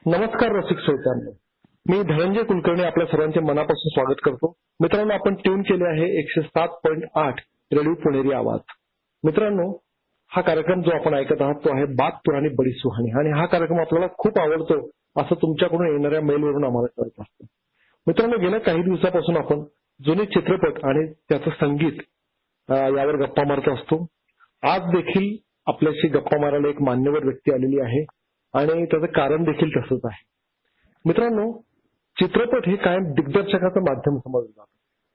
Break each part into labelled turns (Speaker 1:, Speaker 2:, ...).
Speaker 1: नमस्कार रसिक श्रोत्यांनो, मी धनंजय कुलकर्णी आपल्या सर्वांचे मनापासून स्वागत करतो. मित्रांनो, आपण ट्यून केले आहे 107.8 रेडिओ पुणेरी आवाज. मित्रांनो, हा कार्यक्रम जो आपण ऐकत आहात तो आहे बात पुराणी बडी सुहाणी आणि हा कार्यक्रम आपल्याला खूप आवडतो असं तुमच्याकडून येणाऱ्या मेलवरून आम्हाला कळत असतं. मित्रांनो, गेल्या काही दिवसापासून आपण जुने चित्रपट आणि त्याचं संगीत यावर गप्पा मारत असतो. आज देखील आपल्याशी गप्पा मारायला एक मान्यवर व्यक्ती आलेली आहे आणि त्याचं कारण देखील तसंच आहे. मित्रांनो, चित्रपट हे कायम दिग्दर्शकाचं माध्यम समजलं जातं.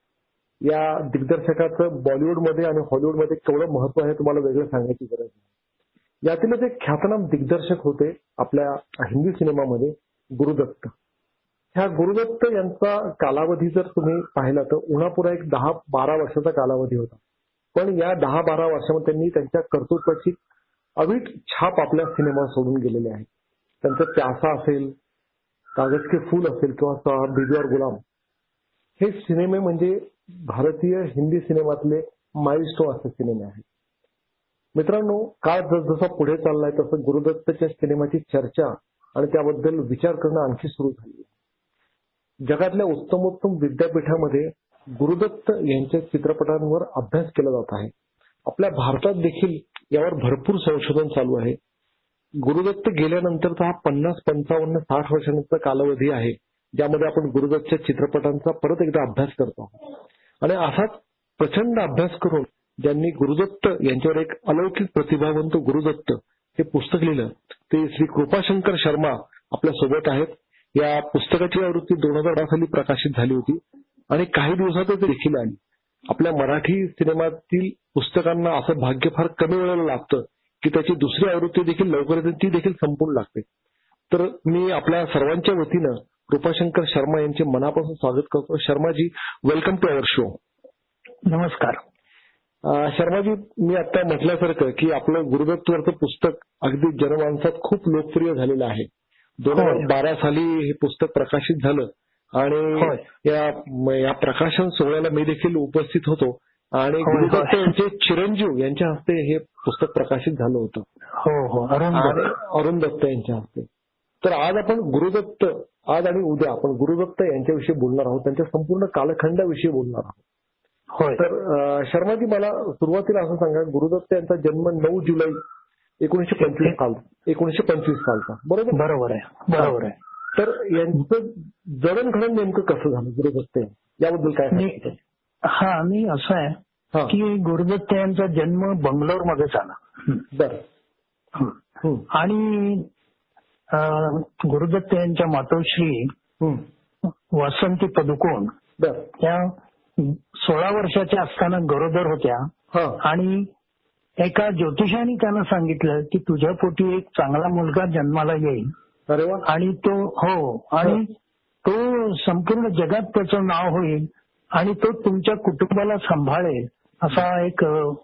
Speaker 1: या दिग्दर्शकाचं बॉलिवूडमध्ये आणि हॉलिवूडमध्ये केवढं महत्व आहे तुम्हाला वेगळं सांगायची गरज नाही. यातीलच एक ख्यातनाम दिग्दर्शक होते आपल्या हिंदी सिनेमामध्ये गुरुदत्त. ह्या गुरुदत्त यांचा कालावधी जर तुम्ही पाहिला तर उन्हापुरा एक 10-12 वर्षाचा कालावधी होता. पण या 10-12 वर्षामध्ये त्यांनी त्यांच्या कर्तृत्वाची अवीट छाप आपल्या सिनेमात सोडून गेलेले आहे. त्यांचं प्यासा असेल, कागज के फूल असेल किंवा बीबी और गुलाम हे सिनेमे म्हणजे भारतीय हिंदी सिनेमातले माइलस्टोन असे सिनेमे आहेत. मित्रांनो, काळ जसजसा पुढे चाललाय तसं गुरुदत्तच्या सिनेमाची चर्चा आणि त्याबद्दल विचार करणं आणखी सुरू झाली आहे. जगातल्या उत्तमोत्तम विद्यापीठामध्ये गुरुदत्त यांच्या चित्रपटांवर अभ्यास केला जात आहे. आपल्या भारतात देखील यावर भरपूर संशोधन चालू आहे. गुरुदत्त गेल्यानंतरचा हा 50, 55, 60 वर्षांचा कालावधी आहे ज्यामध्ये आपण गुरुदत्तच्या चित्रपटांचा परत एकदा अभ्यास करतो आहोत. आणि असाच प्रचंड अभ्यास करून ज्यांनी गुरुदत्त यांच्यावर एक अलौकिक प्रतिभावंत गुरुदत्त हे पुस्तक लिहिलं ते श्री कृपाशंकर शर्मा आपल्या सोबत आहेत. या पुस्तकाची आवृत्ती 2012 साली प्रकाशित झाली होती आणि काही दिवसातच देखील आली. आपल्या मराठी सिनेमातील पुस्तकांना असं भाग्य फार कमी वेळेला लाभतं की त्याची दुसरी आवृत्ती देखील लवकर ती देखील संपून लागते. तर मी आपल्या सर्वांच्या वतीनं कृपाशंकर शर्मा यांचे मनापासून स्वागत करतो. Sharmaji, welcome to our show.
Speaker 2: नमस्कार.
Speaker 1: शर्माजी, मी आता म्हटल्यासारखं की आपलं गुरुदत्तवरचं पुस्तक अगदी जनमानसात खूप लोकप्रिय झालेलं आहे. 2012 साली हे पुस्तक प्रकाशित झालं आणि या प्रकाशन सोहळ्याला मी देखील उपस्थित होतो आणि गुरुदत्त यांचे चिरंजीव यांच्या हस्ते हे पुस्तक प्रकाशित झालं होतं. अरुण दत्त यांच्या हस्ते. तर आज आपण गुरुदत्त, आज आणि उद्या आपण गुरुदत्त यांच्याविषयी बोलणार आहोत, त्यांच्या संपूर्ण कालखंडाविषयी बोलणार आहोत. तर शर्माजी, मला सुरुवातीला असं सांगा, गुरुदत्त यांचा जन्म 9 जुलै 1925 सालचा, बरोबर?
Speaker 2: बरोबर आहे.
Speaker 1: तर यांचं जडणघडण नेमकं कसं झालं गुरुदत्त याबद्दल काय सांगता?
Speaker 2: मी असं आहे की गुरुदत्त यांचा जन्म बंगलोरमध्ये झाला. आणि गुरुदत्त यांच्या मातोश्री वसंती पदुकोण त्या 16 वर्षाच्या असताना गरोदर होत्या आणि एका ज्योतिषाने त्यांना सांगितलं की तुझ्या पोटी एक चांगला मुलगा जन्माला येईल आणि तो संपूर्ण जगात त्याचं नाव होईल आणि तो तुमच्या कुटुंबाला सांभाळेल असा एक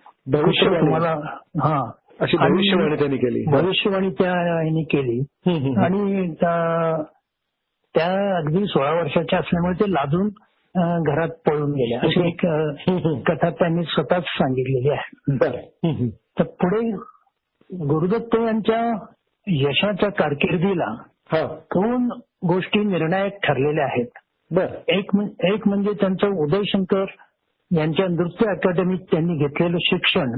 Speaker 2: भविष्यवाणी त्यांनी केली. आणि त्या अगदी 16 वर्षाच्या असल्यामुळे ते लाजून घरात पळून गेल्या अशी एक कथा त्यांनी स्वतःच सांगितलेली आहे. तर पुढे गुरुदत्त यांच्या यशाच्या कारकिर्दीला 2 गोष्टी निर्णायक ठरलेल्या आहेत. एक म्हणजे त्यांचं उदयशंकर यांच्या नृत्य अकादमीत त्यांनी घेतलेलं शिक्षण